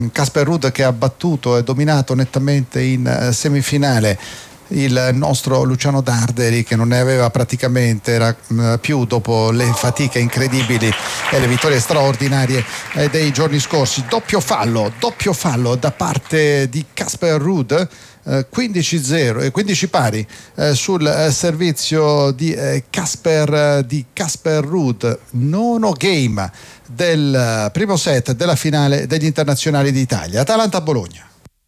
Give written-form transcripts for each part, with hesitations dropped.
Casper Ruud che ha battuto e dominato nettamente in semifinale il nostro Luciano Darderi, che non ne aveva praticamente più dopo le fatiche incredibili e le vittorie straordinarie dei giorni scorsi. Doppio fallo da parte di Casper Ruud, 15-0 e 15 pari sul servizio di Casper Ruud. Nono game del primo set della finale degli internazionali d'Italia. Atalanta-Bologna.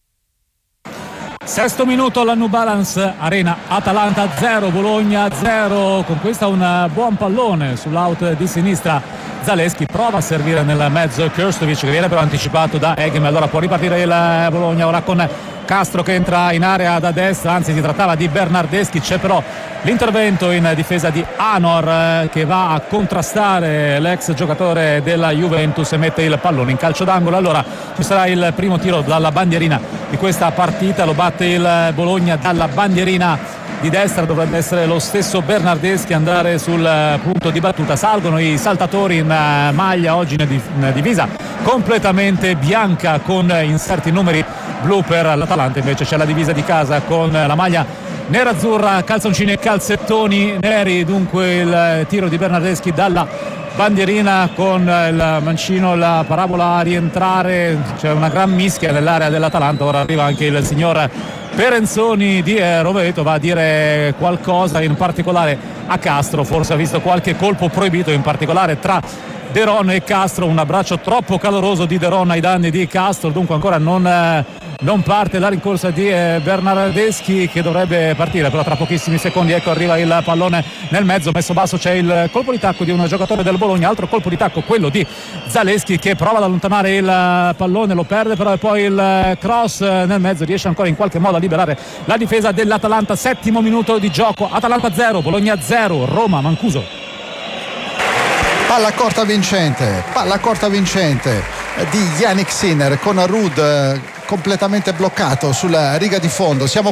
Sesto minuto alla New Balance Arena, Atalanta 0, Bologna 0. Con questa un buon pallone sull'out di sinistra. Zalewski prova a servire nel mezzo Krstovic, che viene però anticipato da Eghem. Allora può ripartire il Bologna ora con Castro che entra in area da destra, anzi si trattava di Bernardeschi. C'è però l'intervento in difesa di Anor che va a contrastare l'ex giocatore della Juventus e mette il pallone in calcio d'angolo. Allora ci sarà il primo tiro dalla bandierina di questa partita, lo batte il Bologna dalla bandierina di destra, dovrebbe essere lo stesso Bernardeschi andare sul punto di battuta. Salgono i saltatori in maglia oggi in divisa completamente bianca con inserti numeri blu per l'Atalanta, invece c'è la divisa di casa con la maglia nerazzurra, calzoncini e calzettoni neri. Dunque il tiro di Bernardeschi dalla bandierina con il mancino, la parabola a rientrare, c'è una gran mischia nell'area dell'Atalanta. Ora arriva anche il signor Perenzoni di Rovereto, va a dire qualcosa in particolare a Castro, forse ha visto qualche colpo proibito in particolare tra De Ron e Castro, un abbraccio troppo caloroso di De Ron ai danni di Castro. Dunque ancora non parte la rincorsa di Bernardeschi, che dovrebbe partire però tra pochissimi secondi. Ecco arriva il pallone nel mezzo, messo basso, c'è il colpo di tacco di un giocatore del Bologna, altro colpo di tacco quello di Zalewski che prova ad allontanare il pallone, lo perde però, e poi il cross nel mezzo, riesce ancora in qualche modo a liberare la difesa dell'Atalanta. Settimo minuto di gioco, Atalanta 0, Bologna 0, Roma Mancuso. Palla corta vincente di Yannick Sinner con Ruud completamente bloccato sulla riga di fondo. Siamo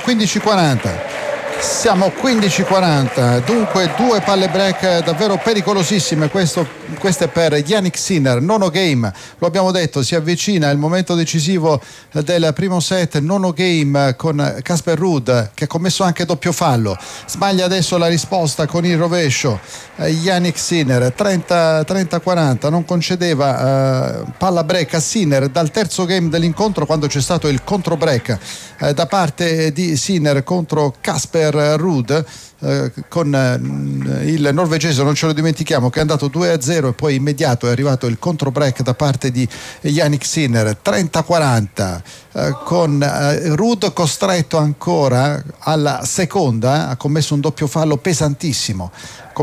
15-40, dunque due palle break davvero pericolosissime queste per Yannick Sinner. Nono game, lo abbiamo detto, si avvicina il momento decisivo del primo set. Nono game con Casper Ruud che ha commesso anche doppio fallo, sbaglia adesso la risposta con il rovescio. Yannick Sinner 30-40, non concedeva palla break a Sinner dal terzo game dell'incontro, quando c'è stato il contro break da parte di Sinner contro Casper Ruud, con il norvegese, non ce lo dimentichiamo, che è andato 2-0 e poi immediato è arrivato il contro break da parte di Yannick Sinner. 30-40 con Ruud costretto ancora alla seconda, ha commesso un doppio fallo pesantissimo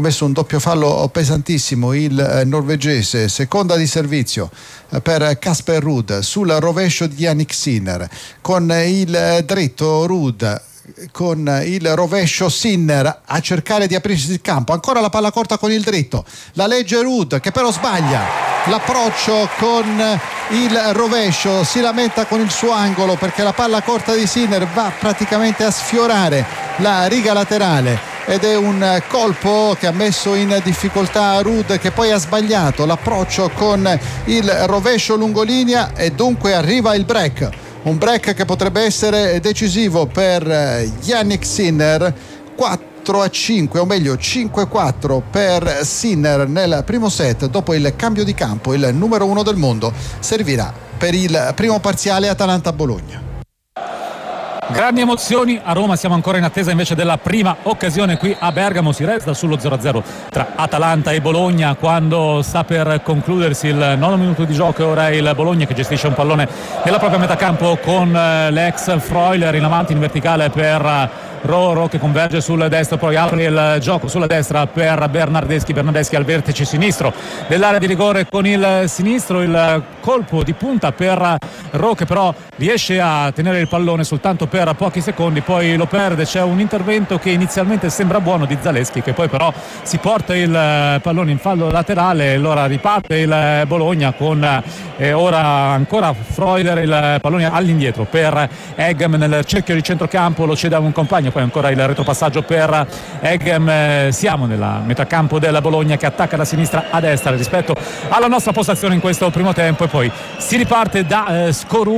il norvegese. Seconda di servizio per Casper Ruud sul rovescio di Yannick Sinner, con il dritto Ruud, con il rovescio Sinner a cercare di aprirsi il campo. Ancora la palla corta con il dritto, la legge Ruud che però sbaglia l'approccio con il rovescio, si lamenta con il suo angolo perché la palla corta di Sinner va praticamente a sfiorare la riga laterale ed è un colpo che ha messo in difficoltà Ruud, che poi ha sbagliato l'approccio con il rovescio lungolinea e dunque arriva il break. Un break che potrebbe essere decisivo per Yannick Sinner. 4-5, o meglio 5-4 per Sinner nel primo set. Dopo il cambio di campo, il numero 1 del mondo servirà per il primo parziale Atalanta-Bologna. Grandi emozioni a Roma, siamo ancora in attesa invece della prima occasione qui a Bergamo. Si resta sullo 0-0 tra Atalanta e Bologna quando sta per concludersi il nono minuto di gioco. Ora è il Bologna che gestisce un pallone nella propria metà campo con l'ex Freuler in avanti in verticale per Roro che converge sul destro, poi apre il gioco sulla destra per Bernardeschi al vertice sinistro dell'area di rigore con il sinistro, il colpo di punta per Ro che però riesce a tenere il pallone soltanto per pochi secondi, poi lo perde. C'è un intervento che inizialmente sembra buono di Zalewski che poi però si porta il pallone in fallo laterale. Allora riparte il Bologna con ora ancora Freuler, il pallone all'indietro per Eghem nel cerchio di centrocampo, lo cede a un compagno, poi ancora il retropassaggio per Eghem. Siamo nella metà campo della Bologna che attacca da sinistra a destra rispetto alla nostra postazione in questo primo tempo e poi si riparte da Scorù